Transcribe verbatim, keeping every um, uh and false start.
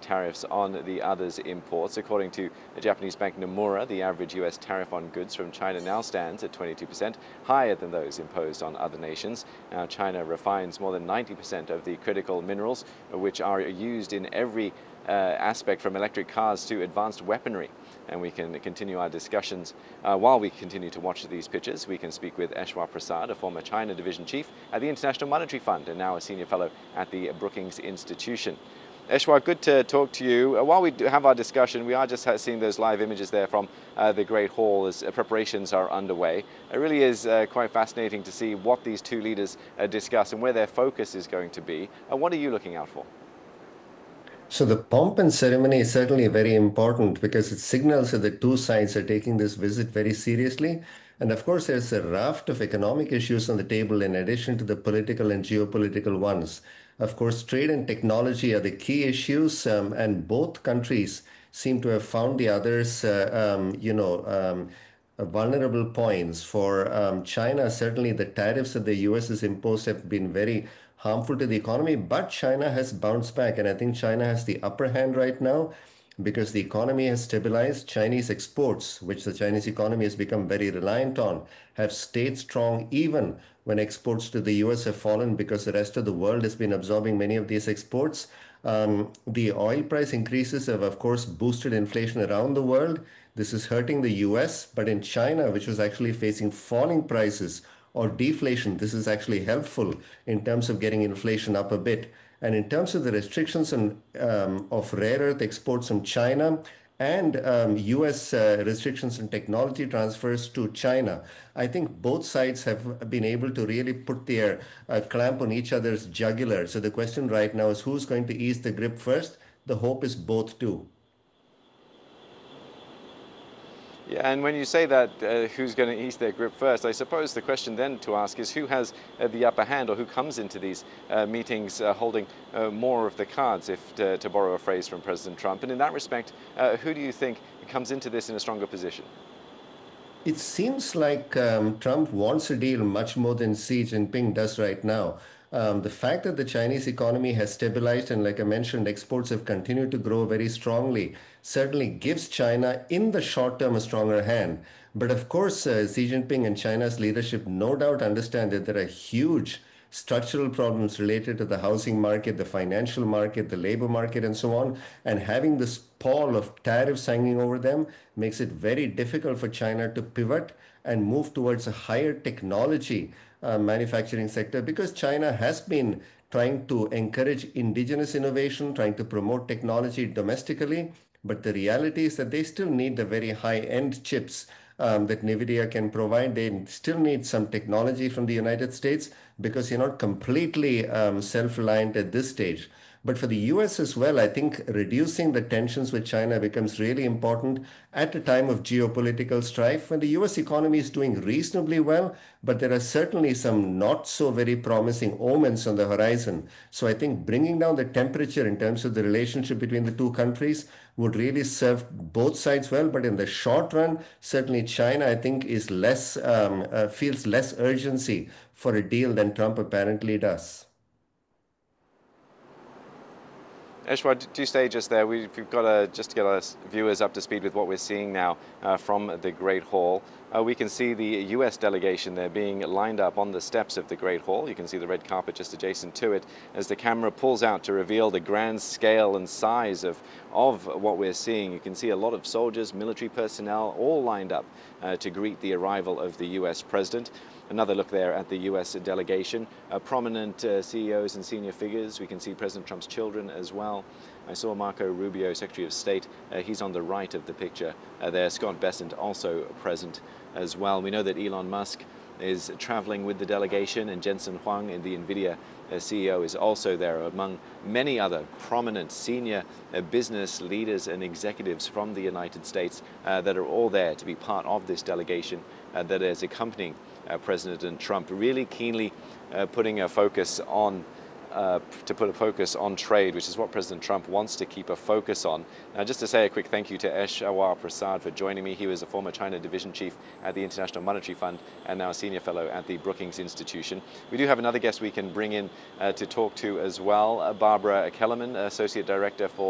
tariffs on the others' imports. According to the Japanese bank Nomura, the average U S tariff on goods from China now stands at twenty-two percent, higher than those imposed on other nations. Now, China refines more than ninety percent of the critical minerals, which are used in every uh, aspect from electric cars to advanced weaponry. And we can continue our discussions uh, while we continue to watch these pictures. We can speak with Eshwar Prasad, a former China Division Chief at the International Monetary Fund and now a Senior Fellow at the Brookings Institution. Eshwar, good to talk to you. Uh, while we do have our discussion, we are just seeing those live images there from uh, the Great Hall as uh, preparations are underway. It really is uh, quite fascinating to see what these two leaders uh, discuss and where their focus is going to be. Uh, what are you looking out for? So the pomp and ceremony is certainly very important because it signals that the two sides are taking this visit very seriously. And of course, there's a raft of economic issues on the table in addition to the political and geopolitical ones. Of course, trade and technology are the key issues, um, and both countries seem to have found the others, uh, um, you know, um, uh, vulnerable points. For um, China, certainly the tariffs that the U S has imposed have been very harmful to the economy, but China has bounced back. And I think China has the upper hand right now because the economy has stabilized. Chinese exports, which the Chinese economy has become very reliant on, have stayed strong even when exports to the U S have fallen because the rest of the world has been absorbing many of these exports. Um, the oil price increases have, of course, boosted inflation around the world. This is hurting the U S, but in China, which was actually facing falling prices or deflation, this is actually helpful in terms of getting inflation up a bit. And in terms of the restrictions on, um, of rare earth exports from China and um, U S uh, restrictions on technology transfers to China, I think both sides have been able to really put their uh, clamp on each other's jugular. So the question right now is who's going to ease the grip first? The hope is both too. Yeah, and when you say that, uh, who's going to ease their grip first, I suppose the question then to ask is who has uh, the upper hand, or who comes into these uh, meetings uh, holding uh, more of the cards, if to, to borrow a phrase from President Trump. And in that respect, uh, who do you think comes into this in a stronger position? It seems like um, Trump wants a deal much more than Xi Jinping does right now. Um, the fact that the Chinese economy has stabilized and, like I mentioned, exports have continued to grow very strongly certainly gives China in the short term a stronger hand. But of course, uh, Xi Jinping and China's leadership no doubt understand that there are huge structural problems related to the housing market, the financial market, the labor market, and so on. And having this pall of tariffs hanging over them makes it very difficult for China to pivot and move towards a higher technology uh, manufacturing sector because China has been trying to encourage indigenous innovation, trying to promote technology domestically. But the reality is that they still need the very high-end chips um, that NVIDIA can provide. They still need some technology from the United States because you're not completely um, self-reliant at this stage. But for the U S as well, I think reducing the tensions with China becomes really important at a time of geopolitical strife when the U S economy is doing reasonably well, but there are certainly some not so very promising omens on the horizon. So I think bringing down the temperature in terms of the relationship between the two countries would really serve both sides well. But in the short run, certainly China, I think, is less um, uh, feels less urgency for a deal than Trump apparently does. Eshwar, do stay just there. We've, we've got to just to get our viewers up to speed with what we're seeing now uh, from the Great Hall. Uh, we can see the U S delegation there being lined up on the steps of the Great Hall. You can see the red carpet just adjacent to it as the camera pulls out to reveal the grand scale and size of, of what we're seeing. You can see a lot of soldiers, military personnel, all lined up uh, to greet the arrival of the U S president. Another look there at the U S delegation. Uh, prominent uh, C E Os and senior figures. We can see President Trump's children as well. I saw Marco Rubio, Secretary of State. Uh, he's on the right of the picture uh, there. Scott Bessent also present as well. We know that Elon Musk is traveling with the delegation, and Jensen Huang, the NVIDIA uh, C E O, is also there, among many other prominent senior uh, business leaders and executives from the United States uh, that are all there to be part of this delegation uh, that is accompanying uh, President Trump, really keenly uh, putting a focus on Uh, to put a focus on trade, which is what President Trump wants to keep a focus on. Now, just to say a quick thank you to Eshwar Prasad for joining me. He was a former China Division Chief at the International Monetary Fund and now a Senior Fellow at the Brookings Institution. We do have another guest we can bring in uh, to talk to as well, uh, Barbara Kellerman, Associate Director for